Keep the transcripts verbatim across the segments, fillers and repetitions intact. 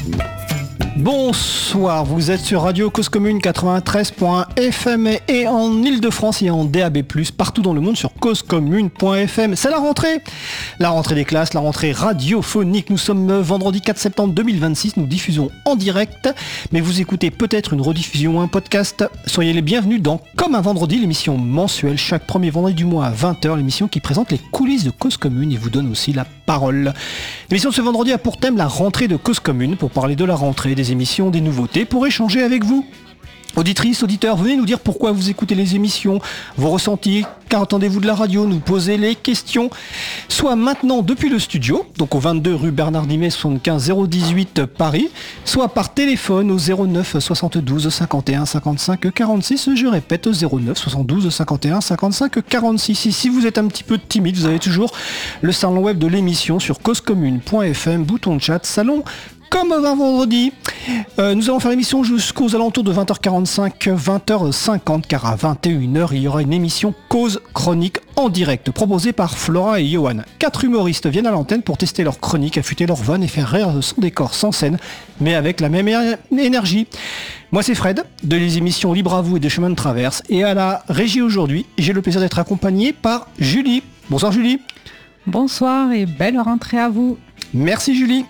Bonsoir, vous êtes sur Radio Cause Commune quatre-vingt-treize point F M et en Ile-de-France et en D A B plus, partout dans le monde sur cause commune point F M. C'est la rentrée La rentrée des classes, la rentrée radiophonique. Nous sommes vendredi quatre septembre deux mille vingt-six, nous diffusons en direct, mais vous écoutez peut-être une rediffusion ou un podcast. Soyez les bienvenus dans Comme un vendredi, l'émission mensuelle, chaque premier vendredi du mois à vingt heures, l'émission qui présente les coulisses de Cause Commune et vous donne aussi la parole. L'émission de ce vendredi a pour thème la rentrée de Cause Commune, pour parler de la rentrée, des émissions, des nouveautés, pour échanger avec vous. Auditrices, auditeurs, venez nous dire pourquoi vous écoutez les émissions, vos ressentis, qu'entendez-vous de la radio, nous poser les questions, soit maintenant depuis le studio, donc au vingt-deux rue Bernard Dimet, soixante-quinze zéro dix-huit Paris, soit par téléphone au zéro neuf soixante-douze cinquante et un cinquante-cinq quarante-six, je répète au zéro neuf soixante-douze cinquante et un cinquante-cinq quarante-six. Et si vous êtes un petit peu timide, vous avez toujours le salon web de l'émission sur cause commune point F M, bouton de chat, salon comme un vendredi. Euh, nous allons faire l'émission jusqu'aux alentours de vingt heures quarante-cinq, vingt heures cinquante, car à vingt et une heures, il y aura une émission Cause Chronique en direct, proposée par Flora et Johan. Quatre humoristes viennent à l'antenne pour tester leur chronique, affûter leur vanne et faire rire son décor sans scène, mais avec la même é- énergie. Moi c'est Fred, de les émissions Libre à vous et des chemins de traverse, et à la régie aujourd'hui, j'ai le plaisir d'être accompagné par Julie. Bonsoir Julie. Bonsoir et belle rentrée à vous. Merci Julie.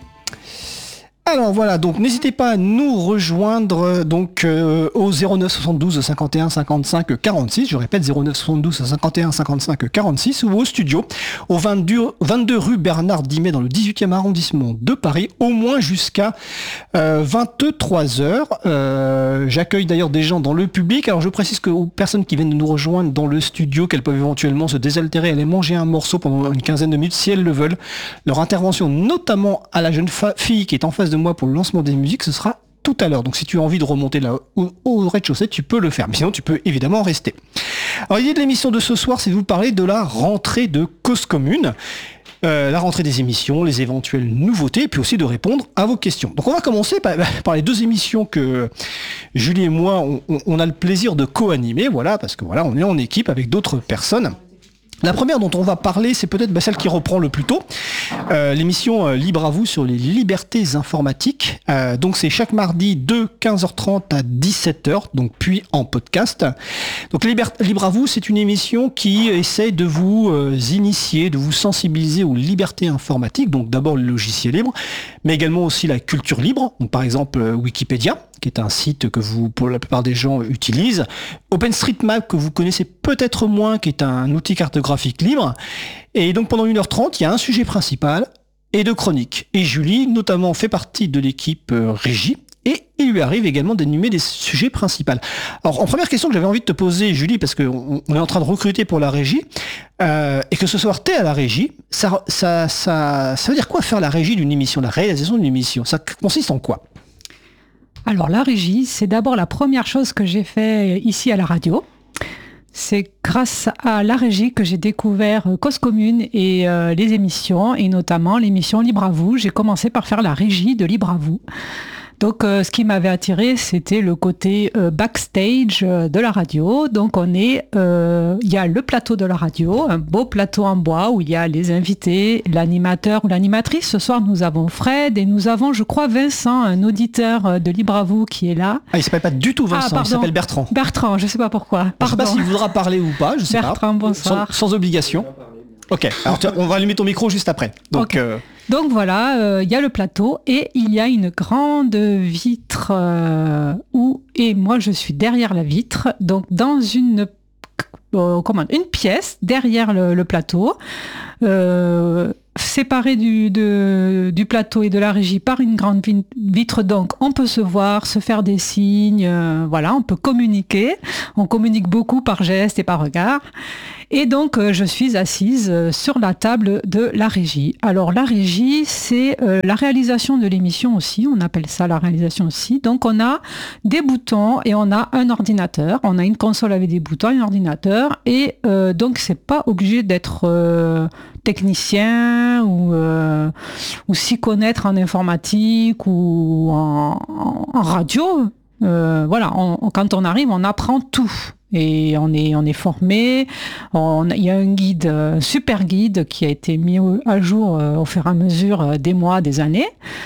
Alors voilà, donc n'hésitez pas à nous rejoindre donc euh, au zéro neuf soixante-douze cinquante et un cinquante-cinq quarante-six, je répète zéro neuf soixante-douze cinquante et un cinquante-cinq quarante-six, ou au studio au vingt-deux, vingt-deux rue Bernard Dimet dans le dix-huitième arrondissement de Paris, au moins jusqu'à euh, vingt-trois heures. Euh, j'accueille d'ailleurs des gens dans le public, alors je précise que aux personnes qui viennent de nous rejoindre dans le studio, qu'elles peuvent éventuellement se désaltérer, aller manger un morceau pendant une quinzaine de minutes si elles le veulent. Leur intervention, notamment à la jeune fa- fille qui est en face de moi pour le lancement des musiques, ce sera tout à l'heure. Donc si tu as envie de remonter là au, au rez-de-chaussée, tu peux le faire. Mais sinon, tu peux évidemment rester. Alors l'idée de l'émission de ce soir, c'est de vous parler de la rentrée de Cause Commune. Euh, la rentrée des émissions, les éventuelles nouveautés, et puis aussi de répondre à vos questions. Donc on va commencer par, par les deux émissions que Julie et moi, on, on, on a le plaisir de co-animer, voilà, parce que voilà, on est en équipe avec d'autres personnes. La première dont on va parler, c'est peut-être bah, celle qui reprend le plus tôt, euh, l'émission euh, Libre à vous sur les libertés informatiques. Euh, donc c'est chaque mardi de quinze heures trente à dix-sept heures, donc puis en podcast. Donc Liber- Libre à vous, c'est une émission qui essaie de vous euh, initier, de vous sensibiliser aux libertés informatiques. Donc d'abord le logiciel libre, mais également aussi la culture libre. Donc par exemple euh, Wikipédia, qui est un site que vous, pour la plupart des gens, utilisent. OpenStreetMap, que vous connaissez peut-être moins, qui est un outil cartographique libre. Et donc pendant une heure trente, il y a un sujet principal et deux chroniques. Et Julie, notamment, fait partie de l'équipe euh, régie. Et il lui arrive également d'animer des sujets principaux. Alors, en première question que j'avais envie de te poser, Julie, parce qu'on on est en train de recruter pour la régie, euh, et que ce soir t'es à la régie, ça, ça, ça, ça veut dire quoi faire la régie d'une émission, la réalisation d'une émission? Ça consiste en quoi? Alors la régie, c'est d'abord la première chose que j'ai fait ici à la radio. C'est grâce à la régie que j'ai découvert Cause Commune et euh, les émissions, et notamment l'émission Libre à vous. J'ai commencé par faire la régie de Libre à vous. Donc, euh, ce qui m'avait attiré, c'était le côté euh, backstage euh, de la radio. Donc, on est, euh, il y a le plateau de la radio, un beau plateau en bois où il y a les invités, l'animateur ou l'animatrice. Ce soir, nous avons Fred et nous avons, je crois, Vincent, un auditeur de Libre à vous qui est là. Ah, il s'appelle pas du tout Vincent, ah, il s'appelle Bertrand. Bertrand, je sais pas pourquoi. Pardon. Je sais pas s'il voudra parler ou pas, je sais Bertrand, pas. Bertrand, bonsoir. Sans, sans obligation. Ok, alors tu, on va allumer ton micro juste après. Donc, okay. euh... Donc voilà, il euh, y a le plateau et il y a une grande vitre euh, où, et moi je suis derrière la vitre, donc dans une, euh, comment, une pièce derrière le, le plateau, euh, séparé du, de, du plateau et de la régie par une grande vitre, donc on peut se voir, se faire des signes, euh, voilà, on peut communiquer, on communique beaucoup par gestes et par regard. Et donc, euh, je suis assise euh, sur la table de la régie. Alors, la régie, c'est euh, la réalisation de l'émission aussi. On appelle ça la réalisation aussi. Donc, on a des boutons et on a un ordinateur. On a une console avec des boutons, un ordinateur. Et euh, donc, c'est pas obligé d'être euh, technicien ou, euh, ou s'y connaître en informatique ou en, en, en radio. Euh, voilà, on, quand on arrive, on apprend tout. Et on est, on est formé. On, il y a un guide, un super guide qui a été mis au, à jour euh, au fur et à mesure euh, des mois, des années.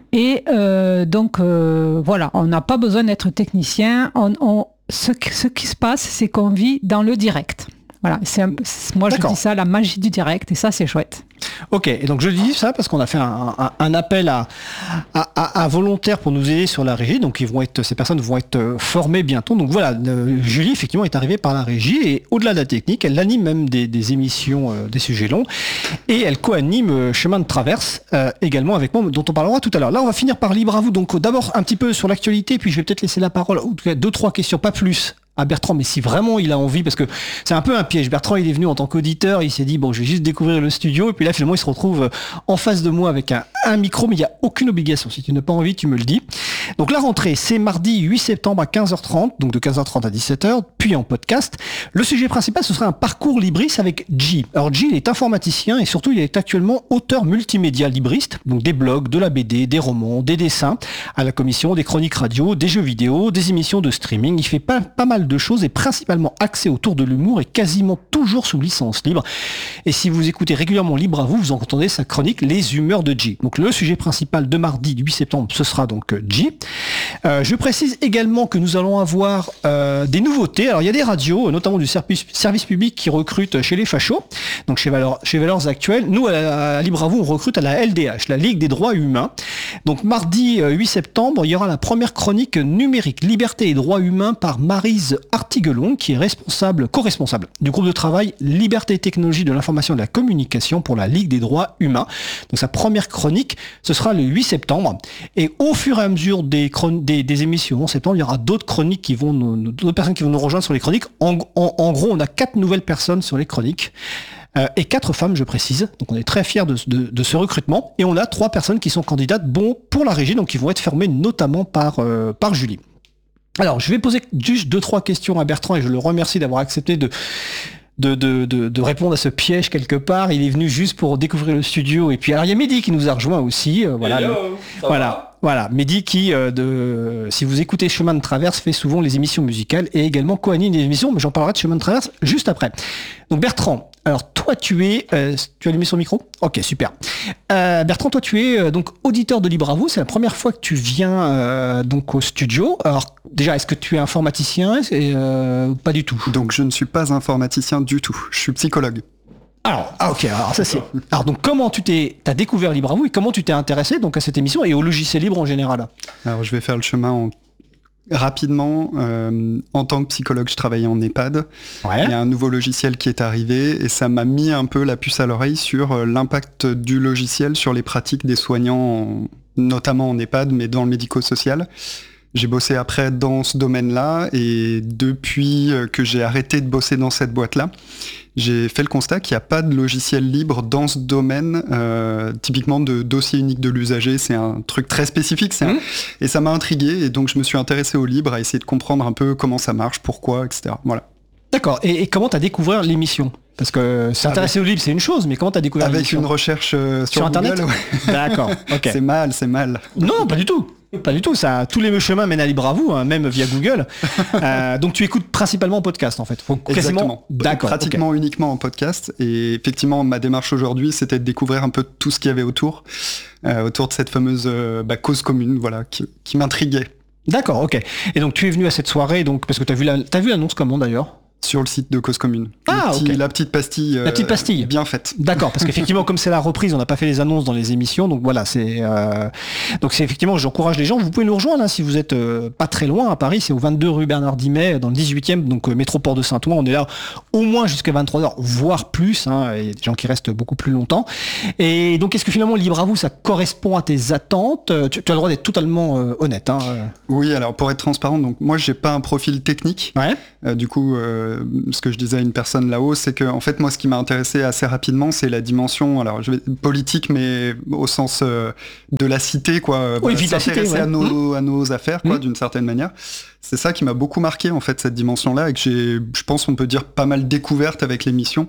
Et euh, donc, euh, voilà, on n'a pas besoin d'être technicien. On, on, ce, ce qui se passe, c'est qu'on vit dans le direct. Voilà, c'est un, moi D'accord. je dis ça, la magie du direct, et ça c'est chouette. Ok, et donc je dis ça parce qu'on a fait un, un, un appel à, à, à, à volontaires pour nous aider sur la régie, donc ils vont être, ces personnes vont être formées bientôt. Donc voilà, euh, Julie effectivement est arrivée par la régie et au-delà de la technique, elle anime même des, des émissions, euh, des sujets longs, et elle co-anime euh, Chemin de Traverse euh, également avec moi, dont on parlera tout à l'heure. Là on va finir par Libre à vous, donc d'abord un petit peu sur l'actualité, puis je vais peut-être laisser la parole, ou deux, trois questions, pas plus, à Bertrand, mais si vraiment il a envie, parce que c'est un peu un piège. Bertrand, il est venu en tant qu'auditeur, il s'est dit, bon, je vais juste découvrir le studio, et puis là, finalement, il se retrouve en face de moi avec un, un micro, mais il n'y a aucune obligation. Si tu n'as pas envie, tu me le dis. Donc la rentrée, c'est mardi huit septembre à quinze heures trente, donc de quinze heures trente à dix-sept heures, puis en podcast. Le sujet principal, ce sera un parcours libriste avec G. Alors G, il est informaticien, et surtout, il est actuellement auteur multimédia libriste, donc des blogs, de la B D, des romans, des dessins, à la commission, des chroniques radio, des jeux vidéo, des émissions de streaming. Il fait pas, pas mal de choses et principalement axé autour de l'humour et quasiment toujours sous licence libre. Et si vous écoutez régulièrement Libre à vous, vous entendez sa chronique Les humeurs de G. Donc le sujet principal de mardi huit septembre, ce sera donc G. Euh, je précise également que nous allons avoir euh, des nouveautés. Alors il y a des radios, notamment du service, service public qui recrutent chez les fachos, donc chez Valeurs, chez Valeurs Actuelles. Nous, à, la, à Libre à vous, on recrute à la L D H, la Ligue des droits humains. Donc mardi huit septembre, il y aura la première chronique numérique Liberté et droits humains par Maryse Artiguelon, qui est responsable, co-responsable du groupe de travail Liberté et technologie de l'information et de la communication pour la Ligue des droits humains. Donc sa première chronique, ce sera le huit septembre. Et au fur et à mesure des, chron- des, des émissions en septembre, il y aura d'autres chroniques qui vont nous, d'autres personnes qui vont nous rejoindre sur les chroniques. En, en, en gros, on a quatre nouvelles personnes sur les chroniques. Euh, et quatre femmes, je précise. Donc on est très fiers de, de, de ce recrutement. Et on a trois personnes qui sont candidates bon, pour la régie, donc qui vont être formées notamment par, euh, par Julie. Alors, je vais poser juste deux, trois questions à Bertrand et je le remercie d'avoir accepté de, de, de, de, de répondre à ce piège quelque part. Il est venu juste pour découvrir le studio. Et puis, alors, il y a Mehdi qui nous a rejoint aussi. Euh, voilà. Hello, le, voilà. Voilà. Mehdi qui, euh, de, si vous écoutez Chemin de Traverse, fait souvent les émissions musicales et également co-anime des émissions, mais j'en parlerai de Chemin de Traverse juste après. Donc, Bertrand, alors toi, tu es... Euh, tu as allumé son micro ? Ok, super. Euh, Bertrand, toi, tu es euh, donc auditeur de Libre à vous. C'est la première fois que tu viens euh, donc au studio. Alors, déjà, est-ce que tu es informaticien ? Et, euh, pas du tout. Donc je ne suis pas informaticien du tout, je suis psychologue. Alors, ah, ok, alors ça c'est... Alors donc comment tu t'es... T'as découvert Libre à vous et comment tu t'es intéressé donc à cette émission et au logiciel libre en général ? Alors je vais faire le chemin en... rapidement. Euh, en tant que psychologue, je travaillais en EHPAD. Ouais. Il y a un nouveau logiciel qui est arrivé et ça m'a mis un peu la puce à l'oreille sur euh, l'impact du logiciel sur les pratiques des soignants, en... notamment en EHPAD, mais dans le médico-social. J'ai bossé après dans ce domaine-là et depuis que j'ai arrêté de bosser dans cette boîte-là, j'ai fait le constat qu'il n'y a pas de logiciel libre dans ce domaine, euh, typiquement de dossier unique de l'usager, c'est un truc très spécifique, c'est un... mmh. et ça m'a intrigué et donc je me suis intéressé au libre, à essayer de comprendre un peu comment ça marche, pourquoi, et cetera. Voilà. D'accord, et, et comment tu as découvert l'émission ? Parce que s'intéresser au libre, c'est une chose, mais comment tu as découvert Avec l'émission ? Avec une recherche euh, sur, sur Internet Google, ouais. D'accord, ok. C'est mal, c'est mal. Non, pas du tout. Pas du tout, ça, tous les chemins mènent à Libre à vous, hein, même via Google. euh, donc tu écoutes principalement en podcast en fait. Faut Exactement. D'accord. Pratiquement okay. uniquement en podcast. Et effectivement, ma démarche aujourd'hui, c'était de découvrir un peu tout ce qu'il y avait autour, euh, autour de cette fameuse euh, bah, cause commune, voilà, qui, qui m'intriguait. D'accord, ok. Et donc tu es venu à cette soirée, donc parce que tu as vu la, t'as vu l'annonce comment d'ailleurs ? Sur le site de Cause Commune. Ah, petit, okay. La petite pastille. La petite pastille. Euh, bien faite. D'accord, parce qu'effectivement, comme c'est la reprise, on n'a pas fait les annonces dans les émissions, donc voilà, c'est euh... donc c'est effectivement, j'encourage les gens. Vous pouvez nous rejoindre hein, si vous êtes euh, pas très loin à Paris, c'est au vingt-deux rue Bernard Dimet, dans le dix-huitième, donc euh, métro Port de Saint-Ouen. On est là au moins jusqu'à vingt-trois heures, voire plus. Hein, il y a des gens qui restent beaucoup plus longtemps. Et donc, est-ce que finalement, Libre à vous, ça correspond à tes attentes ? tu, tu as le droit d'être totalement euh, honnête. Hein, euh... Oui, alors pour être transparent, donc moi, j'ai pas un profil technique. Ouais. Euh, du coup, euh, ce que je disais à une personne là-haut, c'est que en fait moi ce qui m'a intéressé assez rapidement, c'est la dimension, alors je vais politique, mais au sens euh, de la cité, quoi. Oui, voilà, s'intéresser ouais. à nos mmh. à nos affaires, quoi, mmh. d'une certaine manière. C'est ça qui m'a beaucoup marqué en fait cette dimension-là et que j'ai, je pense, on peut dire pas mal découverte avec l'émission.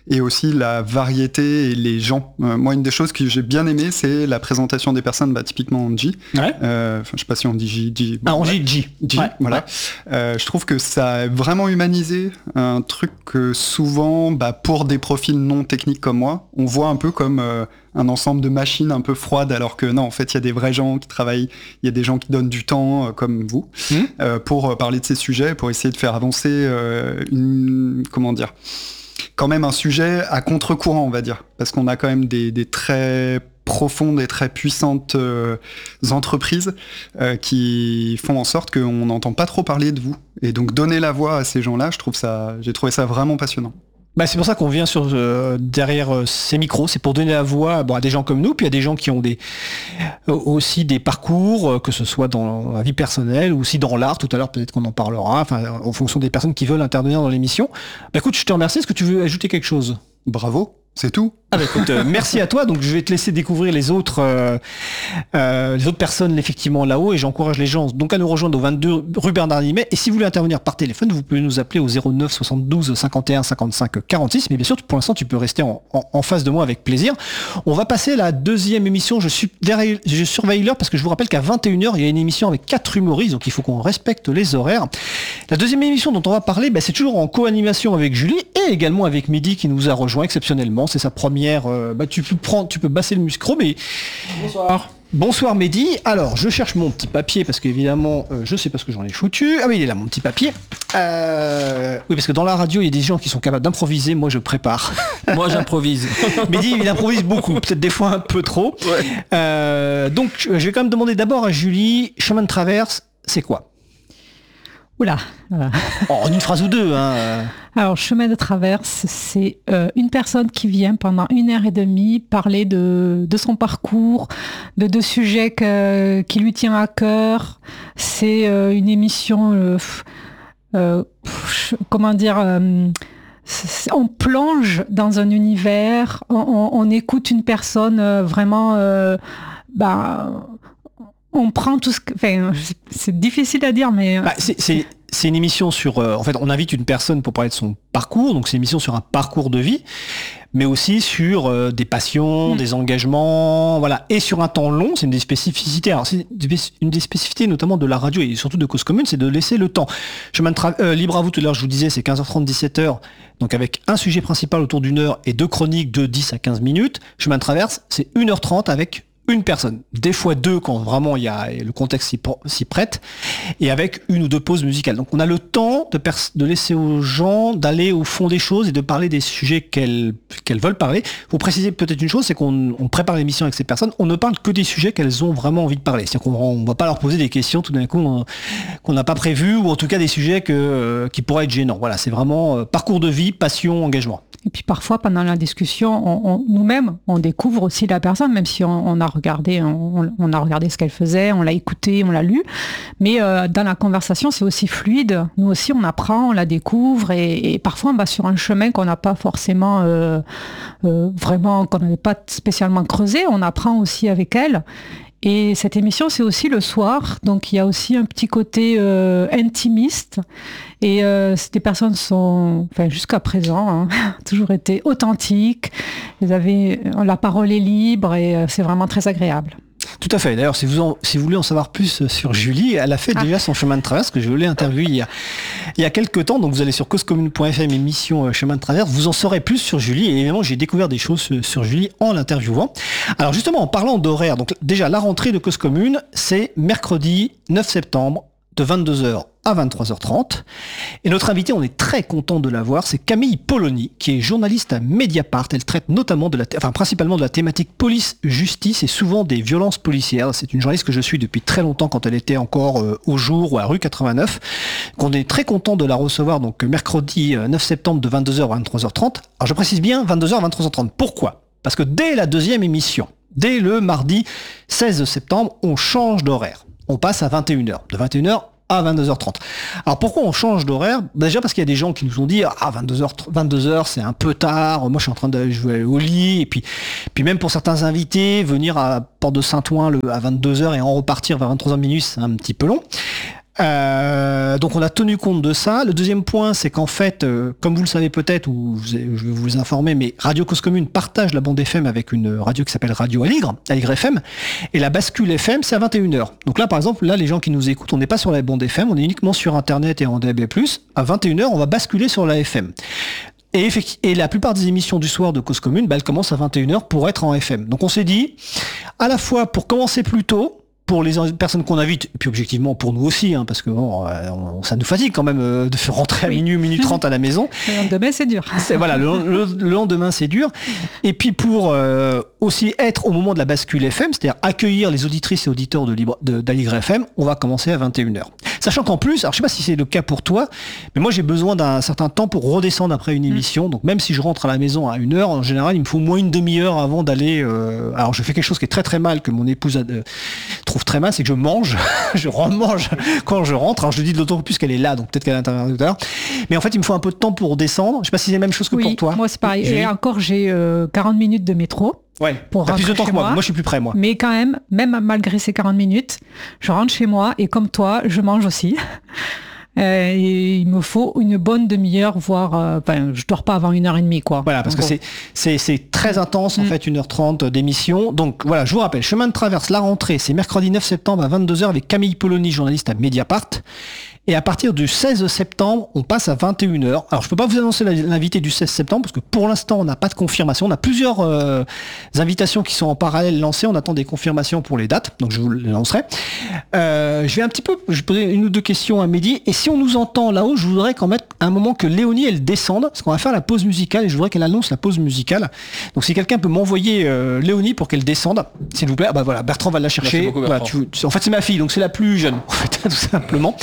et aussi la variété et les gens. Euh, moi, une des choses que j'ai bien aimé, c'est la présentation des personnes, bah, typiquement en J. Ouais. Euh, je sais pas si on dit J. J ah, on dit J. J, ouais, voilà. Ouais. Euh, je trouve que ça a vraiment humanisé un truc que souvent, bah, pour des profils non techniques comme moi, on voit un peu comme euh, un ensemble de machines un peu froides, alors que non, en fait, il y a des vrais gens qui travaillent, il y a des gens qui donnent du temps, euh, comme vous, mmh. euh, pour parler de ces sujets, pour essayer de faire avancer euh, une, comment dire, quand même un sujet à contre-courant, on va dire, parce qu'on a quand même des, des très profondes et très puissantes euh, entreprises euh, qui font en sorte qu'on n'entend pas trop parler de vous. Et donc donner la voix à ces gens-là, je trouve ça, j'ai trouvé ça vraiment passionnant. Bah, c'est pour ça qu'on vient sur euh, derrière euh, ces micros, c'est pour donner la voix bon, à des gens comme nous, puis à des gens qui ont des euh, aussi des parcours, euh, que ce soit dans la vie personnelle ou aussi dans l'art. Tout à l'heure, peut-être qu'on en parlera, enfin, en fonction des personnes qui veulent intervenir dans l'émission. Bah, écoute, je te remercie. Est-ce que tu veux ajouter quelque chose ? Bravo. C'est tout. Ah bah écoute, euh, merci à toi. Donc je vais te laisser découvrir les autres, euh, euh, les autres personnes effectivement là-haut, et j'encourage les gens donc à nous rejoindre au vingt-deux rue Bernard Nimet. Et si vous voulez intervenir par téléphone, vous pouvez nous appeler au zéro neuf soixante-douze cinquante et un cinquante-cinq quarante-six. Mais bien sûr, pour l'instant, tu peux rester en, en, en face de moi avec plaisir. On va passer à la deuxième émission. Je suis derrière, je surveille l'heure parce que je vous rappelle qu'à vingt et une heures, il y a une émission avec quatre humoristes, donc il faut qu'on respecte les horaires. La deuxième émission dont on va parler, bah, c'est toujours en co-animation avec Julie et également avec Mehdi qui nous a rejoint exceptionnellement. C'est sa première. Euh, bah, tu peux prendre, tu peux basser le micro, mais bonsoir. Bonsoir Mehdi. Alors, je cherche mon petit papier parce qu'évidemment, euh, je sais pas ce que j'en ai foutu. Ah oui, il est là, mon petit papier. Euh... Oui, parce que dans la radio, il y a des gens qui sont capables d'improviser. Moi, je prépare. Moi, j'improvise. Mehdi, il improvise beaucoup, peut-être des fois un peu trop. Ouais. Euh, donc, je vais quand même demander d'abord à Julie, chemin de traverse, c'est quoi ? Oula. Euh... Oh, en une phrase ou deux. Hein. Alors, chemin de traverse, c'est euh, une personne qui vient pendant une heure et demie parler de, de son parcours, de deux sujets que, qui lui tient à cœur. C'est euh, une émission, euh, euh, comment dire, euh, on plonge dans un univers, on, on, on écoute une personne euh, vraiment... Euh, bah, on prend tout ce que... Enfin, c'est difficile à dire, mais... Bah, c'est, c'est, c'est une émission sur... Euh, en fait, on invite une personne pour parler de son parcours, donc c'est une émission sur un parcours de vie, mais aussi sur euh, des passions, mmh. des engagements, voilà, et sur un temps long, c'est une des spécificités. Alors, c'est une des spécificités notamment de la radio et surtout de Cause Commune, c'est de laisser le temps. Chemin de tra- euh, Libre à vous, tout à l'heure, je vous disais, c'est quinze heures trente, dix-sept heures, donc avec un sujet principal autour d'une heure et deux chroniques de dix à quinze minutes. Chemin de traverse, c'est une heure trente avec une personne, des fois deux quand vraiment il y a le contexte s'y, s'y prête, et avec une ou deux pauses musicales. Donc on a le temps de, pers- de laisser aux gens d'aller au fond des choses et de parler des sujets qu'elles, qu'elles veulent parler. Pour préciser peut-être une chose, c'est qu'on on prépare l'émission avec ces personnes, on ne parle que des sujets qu'elles ont vraiment envie de parler. C'est-à-dire qu'on ne va pas leur poser des questions tout d'un coup on, qu'on n'a pas prévues, ou en tout cas des sujets que, euh, qui pourraient être gênants. Voilà, c'est vraiment euh, parcours de vie, passion, engagement. Et puis parfois, pendant la discussion, on, on, nous-mêmes, on découvre aussi la personne, même si on, on a regardé, on, on a regardé ce qu'elle faisait, on l'a écouté, on l'a lu. Mais euh, dans la conversation, c'est aussi fluide. Nous aussi, on apprend, on la découvre, et, et parfois, on va sur un chemin qu'on n'a pas forcément, euh, euh, vraiment, qu'on n'avait pas spécialement creusé. On apprend aussi avec elle. Et cette émission, c'est aussi le soir, donc il y a aussi un petit côté euh, intimiste. Et euh, ces personnes sont, enfin jusqu'à présent, hein, toujours été authentiques. Elles avaient, la parole est libre et euh, c'est vraiment très agréable. Tout à fait. D'ailleurs, si vous, en, si vous voulez en savoir plus sur Julie, elle a fait ah. déjà son chemin de traverse, que je l'ai interviewé il y a, il y a quelques temps. Donc vous allez sur causecommune point f m, émission euh, chemin de traverse, vous en saurez plus sur Julie. Et évidemment, j'ai découvert des choses sur, sur Julie en l'interviewant. Alors justement, en parlant d'horaire, donc déjà la rentrée de Cause Commune, c'est mercredi neuf septembre de vingt-deux heures à vingt-trois heures trente. Et notre invitée, on est très content de la voir, c'est Camille Polony, qui est journaliste à Mediapart. Elle traite notamment de la, enfin principalement de la thématique police-justice et souvent des violences policières. C'est une journaliste que je suis depuis très longtemps quand elle était encore euh, au jour ou à rue quatre-vingt-neuf. On est très content de la recevoir donc mercredi neuf septembre de vingt-deux heures à vingt-trois heures trente. Alors je précise bien vingt-deux heures à vingt-trois heures trente. Pourquoi ? Parce que dès la deuxième émission, dès le mardi seize septembre, on change d'horaire. On passe à vingt et une heures. De vingt et une heures à vingt-deux heures trente. Alors pourquoi on change d'horaire ? Déjà parce qu'il y a des gens qui nous ont dit ah vingt-deux heures, vingt-deux heures c'est un peu tard, moi je suis en train de jouer au lit, et puis, puis même pour certains invités, venir à Porte de Saint-Ouen le, à vingt-deux heures et en repartir vers vingt-trois heures minuit, c'est un petit peu long. Euh, donc on a tenu compte de ça. Le deuxième point, c'est qu'en fait, euh, comme vous le savez peut-être, ou je vais vous informer, mais Radio Cause Commune partage la bande F M avec une radio qui s'appelle Radio Aligre, Aligre F M, et la bascule F M, c'est à vingt et une heures. Donc là, par exemple, là, les gens qui nous écoutent, on n'est pas sur la bande F M, on est uniquement sur Internet et en D A B plus. À vingt et une heures, on va basculer sur la F M. Et, et la plupart des émissions du soir de Cause Commune, bah, elles commencent à vingt et une heures pour être en F M. Donc on s'est dit, à la fois pour commencer plus tôt, pour les personnes qu'on invite, et puis objectivement pour nous aussi, hein, parce que bon, on, ça nous fatigue quand même euh, de faire rentrer à oui. minuit, minuit trente à la maison. Le lendemain, c'est dur. C'est, voilà, le, le, le lendemain, c'est dur. Et puis pour euh, aussi être au moment de la bascule F M, c'est-à-dire accueillir les auditrices et auditeurs de, Libre, de d'Aligre F M, on va commencer à vingt et une heures. Sachant qu'en plus, alors je sais pas si c'est le cas pour toi, mais moi j'ai besoin d'un certain temps pour redescendre après une émission. Mmh. Donc même si je rentre à la maison à une heure, en général, il me faut au moins une demi-heure avant d'aller... Euh, alors je fais quelque chose qui est très très mal, que mon épouse a, euh, trouve très mal, c'est que je mange, je remange quand je rentre. Alors je le dis de l'autre puisqu'elle est là, donc peut-être qu'elle est à l'intérieur tout à l'heure. Mais en fait, il me faut un peu de temps pour descendre. Je sais pas si c'est la même chose que oui, pour toi. Moi c'est pareil. Et encore, j'ai euh, quarante minutes de métro. Ouais, pour t'as plus de temps que moi. moi. Moi, je suis plus près, moi. Mais quand même, même malgré ces quarante minutes, je rentre chez moi et comme toi, je mange aussi. Euh, et il me faut une bonne demi-heure, voire, enfin, euh, je dors pas avant une heure et demie, quoi. Voilà, parce que c'est, c'est, c'est très intense, en mmh. fait, une heure trente d'émission. Donc, voilà, je vous rappelle, Chemin de Traverse, la rentrée, c'est mercredi neuf septembre à vingt-deux heures avec Camille Polony, journaliste à Mediapart. Et à partir du seize septembre, on passe à vingt et une heures. Alors, je peux pas vous annoncer l'invité du seize septembre parce que pour l'instant, on n'a pas de confirmation. On a plusieurs euh, invitations qui sont en parallèle lancées. On attend des confirmations pour les dates, donc je vous les lancerai. Euh, je vais un petit peu, je vais poser une ou deux questions à Mehdi. Et si on nous entend là-haut, je voudrais qu'en mettre un moment que Léonie, elle descende, parce qu'on va faire la pause musicale et je voudrais qu'elle annonce la pause musicale. Donc, si quelqu'un peut m'envoyer euh, Léonie pour qu'elle descende, s'il vous plaît. Ah bah voilà, Bertrand va la chercher. Beaucoup, voilà, tu, en fait, c'est ma fille, donc c'est la plus jeune, en fait, tout simplement.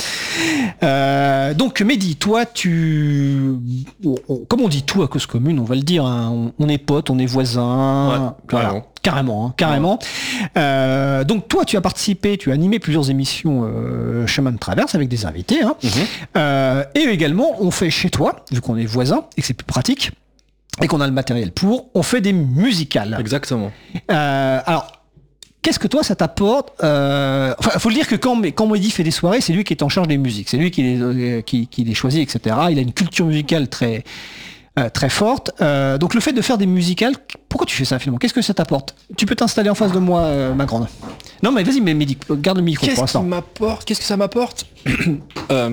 Euh, donc Mehdi, toi tu, on, on, comme on dit tout à Cause Commune, on va le dire, hein, on, on est potes, on est voisins, ouais, voilà, carrément, carrément, hein, carrément. Ouais. Euh, donc toi tu as participé, tu as animé plusieurs émissions euh, Chemin de Traverse avec des invités, hein, mm-hmm. euh, et également on fait chez toi, vu qu'on est voisins et que c'est plus pratique et qu'on a le matériel pour, on fait des musicales. Exactement. Euh, alors. Qu'est-ce que toi ça t'apporte euh... Enfin, faut le dire que quand, quand Mehdi fait des soirées, c'est lui qui est en charge des musiques, c'est lui qui les, qui, qui les choisit, et cetera. Il a une culture musicale très, euh, très forte. Euh, donc le fait de faire des musicales, pourquoi tu fais ça finalement? Qu'est-ce que ça t'apporte? Tu peux t'installer en face de moi, euh, ma grande. Non mais vas-y, Mehdi, garde le micro Qu'est-ce pour l'instant. Qui m'apporte Qu'est-ce que ça m'apporte euh,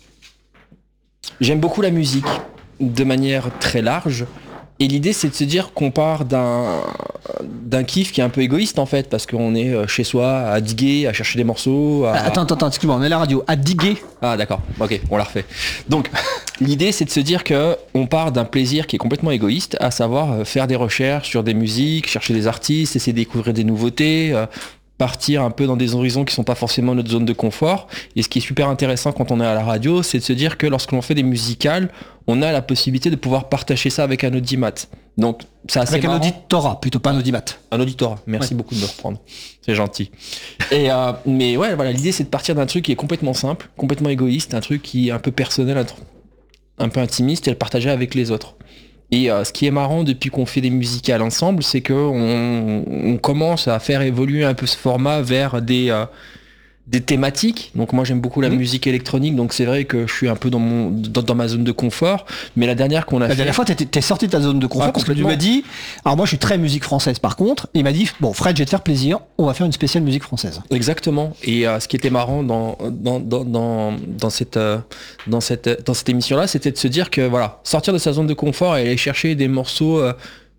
J'aime beaucoup la musique de manière très large. Et l'idée, c'est de se dire qu'on part d'un, d'un kiff qui est un peu égoïste, en fait, parce qu'on est chez soi à diguer, à chercher des morceaux. À... Attends, attends, excuse-moi, on est à la radio, à diguer. Ah, d'accord, ok, on la refait. Donc, l'idée, c'est de se dire qu'on part d'un plaisir qui est complètement égoïste, à savoir faire des recherches sur des musiques, chercher des artistes, essayer de découvrir des nouveautés, euh, partir un peu dans des horizons qui sont pas forcément notre zone de confort. Et ce qui est super intéressant quand on est à la radio, c'est de se dire que lorsque l'on fait des musicales, on a la possibilité de pouvoir partager ça avec un audimat. Donc, c'est assez avec marrant. Un auditorat, plutôt pas un audimat. Un auditorat. Merci ouais. beaucoup de me reprendre. C'est gentil. Et euh, mais ouais, voilà, l'idée c'est de partir d'un truc qui est complètement simple, complètement égoïste, un truc qui est un peu personnel, un, un peu intimiste, et le partager avec les autres. Et euh, ce qui est marrant depuis qu'on fait des musicales ensemble, c'est que on, on commence à faire évoluer un peu ce format vers des euh, des thématiques. Donc moi j'aime beaucoup la mmh. musique électronique, donc c'est vrai que je suis un peu dans mon dans, dans ma zone de confort. Mais la dernière qu'on a la fait... La dernière fois t'es, t'es sorti de ta zone de confort, ah, parce que tu m'as dit, alors moi je suis très musique française par contre, et il m'a dit, bon Fred, je vais te faire plaisir, on va faire une spéciale musique française. Exactement. Et euh, ce qui était marrant dans dans dans dans, dans cette euh, dans cette dans cette émission là, c'était de se dire que voilà, sortir de sa zone de confort et aller chercher des morceaux euh,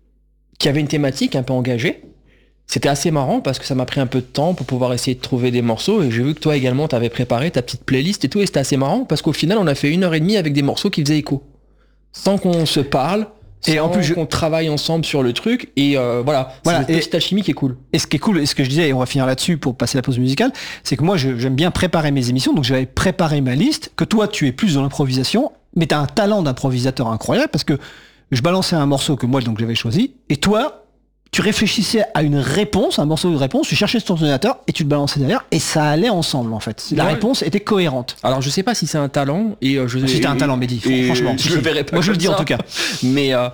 qui avaient une thématique un peu engagée. C'était assez marrant parce que ça m'a pris un peu de temps pour pouvoir essayer de trouver des morceaux, et j'ai vu que toi également t'avais préparé ta petite playlist et tout, et c'était assez marrant parce qu'au final on a fait une heure et demie avec des morceaux qui faisaient écho, sans qu'on se parle, et sans en plus qu'on je... travaille ensemble sur le truc, et euh, voilà, voilà, c'est une petite alchimie qui est cool. Et ce qui est cool, et ce que je disais, et on va finir là-dessus pour passer la pause musicale, c'est que moi je, j'aime bien préparer mes émissions, donc j'avais préparé ma liste, que toi tu es plus dans l'improvisation, mais t'as un talent d'improvisateur incroyable parce que je balançais un morceau que moi donc j'avais choisi, et toi tu réfléchissais à une réponse, un morceau de réponse, tu cherchais sur ton ordinateur et tu te balançais derrière, et ça allait ensemble en fait. La ouais. réponse était cohérente. Alors je sais pas si c'est un talent, et euh, je si t'as un talent, Mehdi, franchement. Je le verrai pas. Moi je le dis ça. en tout cas. Mais euh,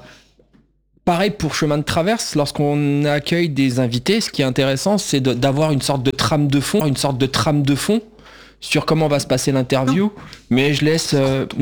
pareil pour Chemin de Traverse, lorsqu'on accueille des invités, ce qui est intéressant, c'est de, d'avoir une sorte de trame de fond, une sorte de trame de fond sur comment va se passer l'interview, mais je laisse, euh,